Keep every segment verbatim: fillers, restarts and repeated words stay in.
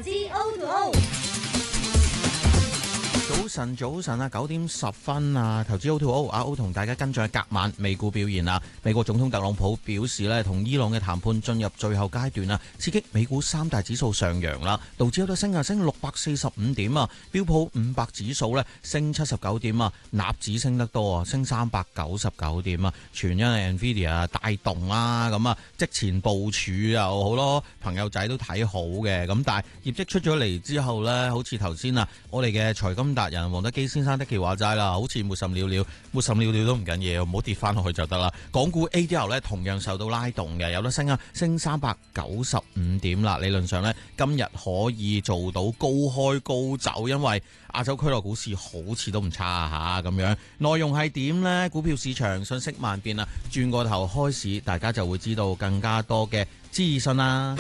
資 O to O。 早晨，早晨啊，九點十分啊，投資 O to O， 阿 O 同大家跟進隔晚美股表現啊。美國總統特朗普表示呢，同伊朗嘅談判進入最後階段啊，刺激美股三大指數上揚啦，道指有得升啊，升六百四十五點啊，標普五百指數呢升七十九點啊，納指升得多啊，升三百九十九點啊，全因係 Nvidia 帶動啦，咁啊，即前部署又好多朋友仔都睇好嘅，咁但係業績出咗嚟之後呢，好似頭先啊，我哋嘅財金達人黃德基先生的嘅話齋啦，好似沒甚了了，沒甚了了都唔緊要，唔好跌翻落去就得啦。港股 A D R 咧同樣受到拉動嘅，有得升啊，升三百九十五點啦。理論上呢，今日可以做到高開高走，因為亞洲區內股市好似都唔差啊嚇咁樣。內容係點呢？股票市場瞬息萬變啊，轉個頭開市，大家就會知道更加多嘅資訊啦。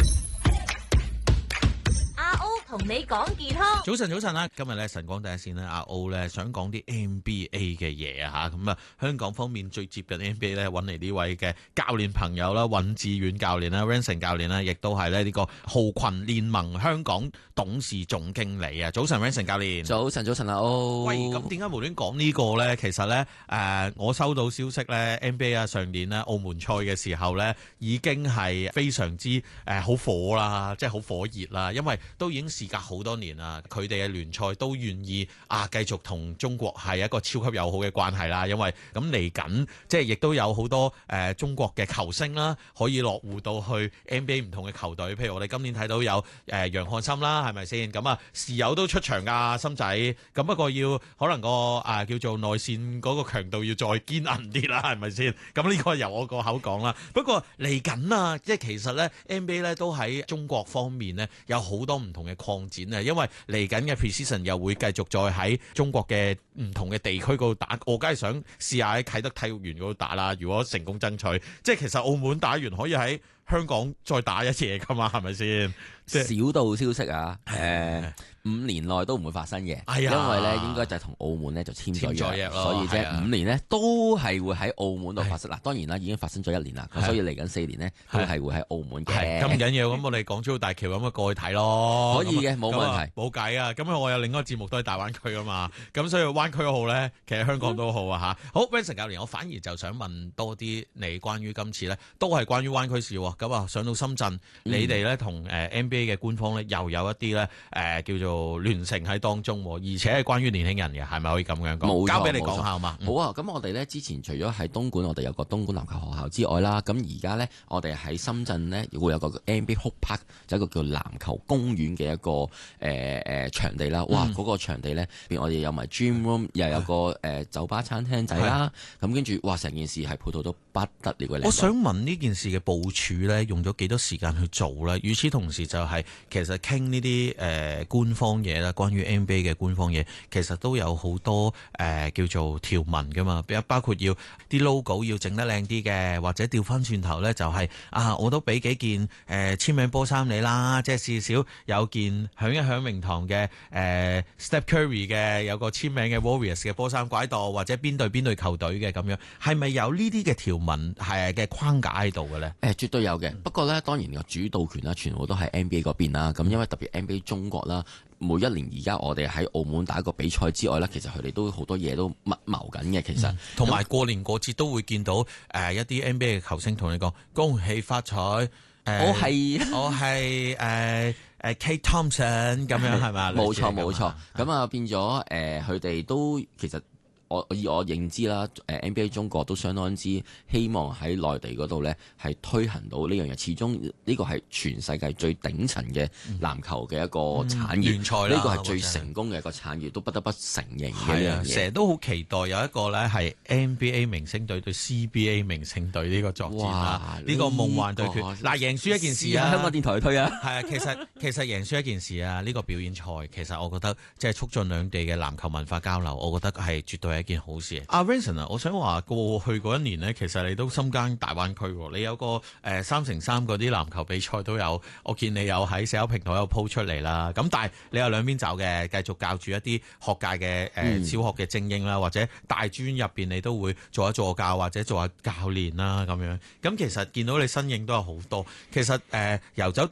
同你講健康。 早晨，早晨啦！今日咧晨光第一線咧，阿 O 咧想講啲 N B A 嘅嘢啊嚇，咁啊香港方面最接近 N B A 咧揾嚟呢位嘅教練朋友啦，尹志遠教練啦 Ranson 教練啦，亦都係咧呢個豪群聯盟香港董事總經理啊！早晨 Ranson 教練。 早晨，早晨阿 O。 喂，咁點解無端講呢個咧？其實咧誒、呃，我收到消息咧 ，N B A 啊上年咧澳門賽嘅時候咧，已經係非常之誒好火啦，即係好火熱啦，因為都已經時隔好多年啦，佢哋嘅聯賽都願意啊繼續同中國係一個超級友好嘅關係啦，因為咁嚟緊即係亦都有好多誒、呃、中國嘅球星啦，可以落戶到去 N B A 唔同嘅球隊，譬如我哋今年睇到有誒、呃、楊漢森啦，係咪先？咁啊時有都出場㗎，森仔，咁不過要可能個啊、呃、叫做內線嗰個強度要再堅韌啲啦，係咪先？咁呢個由我個口講啦。不過嚟緊啊，即係其實咧 N B A 咧都喺中國方面咧有好多唔同嘅擴展啊，因為嚟緊嘅 Pre-season 又會繼續再喺中國嘅唔同嘅地區嗰度打，我梗係想試下喺啟德體育園嗰度打啦。如果成功爭取，即係其實澳門打完可以喺香港再打一次噶嘛，係咪先？ 小道消息啊，誒、呃、五年內都唔會發生嘅， 哎、呀因為咧應該就係同澳門咧就簽咗約， 約所以即係五年咧都係會喺澳門度發生。嗱，當然啦，已經發生咗一年啦，所以嚟緊四年咧都係會喺澳門嘅。 咁唔緊要，咁我哋港珠澳大橋咁啊過去睇咯， 可以嘅，冇問題， 冇計啊！咁我有另一個節目都係大灣區啊嘛，咁所以灣區好咧，其實香港都好啊嚇。好 Ranson 教練，我反而就想問多啲你關於今次咧，都係關於灣區事喎。咁啊，上到深圳，嗯、你哋咧同誒 N B A 嘅官方咧又有一啲咧誒叫做聯乘喺當中，而且係關於年輕人嘅，係咪可以咁樣講？ 冇錯， 交俾你講下好嘛？ 好啊！咁我哋咧之前除咗喺東莞，我哋有個東莞籃球學校之外啦，咁而家咧我哋喺深圳咧會有個 N B A Hoop Park，就一個叫籃球公園嘅一個誒誒、呃、場地啦。哇！嗰、嗯那個場地咧，邊我哋有埋 Gym Room，又有個誒、呃、酒吧餐廳仔啦。咁跟住，哇！成件事係配套到不得了嘅。 我想問呢件事嘅部署咧，用咗幾多時間去做咧？與此同時就係、是、其實傾呢啲誒官方嘢啦，關於 N B A 嘅官方嘢，其實都有好多誒、呃、叫做條文噶嘛，包括要啲 logo 要整得靚啲嘅，或者調翻轉頭咧就係、是、啊，我都俾幾件誒、呃、簽名波衫你啦，即係至少有件響一響名堂嘅誒、呃、Steph Curry 嘅有個簽名嘅 Warriors 嘅波衫掛喺度，或者邊隊邊隊球隊嘅咁樣，係咪有呢啲嘅條文係嘅框架喺度嘅咧？ 誒，絕對有嘅。不過咧，當然個主導權啦，全部都係 N B A 嗰邊啦。咁因為特別 N B A 中國啦，每一年而家我哋喺澳門打個比賽之外咧，其實佢哋都好多嘢都密謀緊嘅。其實同埋、嗯、過年過節都會見到誒、呃、一啲 N B A 嘅球星同你講恭喜發財。呃、 我係我係誒誒 Kate Thompson 咁樣係咪？ 冇錯冇錯。咁啊變咗誒，佢哋都其實。我以我認知啦，誒 N B A 中國都相當之希望喺內地嗰度咧係推行到呢樣嘢，始終呢個係全世界最頂層嘅籃球嘅一個產業，聯賽啦，呢個係最成功嘅一個產業，都不得不承認嘅呢樣嘢。 成日都好期待有一個咧係 N B A 明星隊對 C B A 明星隊呢個作戰啦，呢個夢幻對決。嗱，贏輸一件事啊， 香港電台推啊， 係啊，其實其實贏輸一件事啊，呢個表演賽其實我覺得即係促進兩地嘅籃球文化交流，我覺得係絕對係一件好事。阿 Ranson 啊，我想話過去嗰一年呢，其實你都深耕大灣區，你有個誒三乘三嗰啲籃球比賽都有，我見你有喺社交平台有 po 出嚟啦。咁但係你有兩邊走嘅，繼續教住一啲學界嘅誒、呃、小學嘅精英啦，或者大專入邊你都會做下助教或者做下教練啦咁樣。咁其實見到你身影都有好多。其實誒、呃、遊走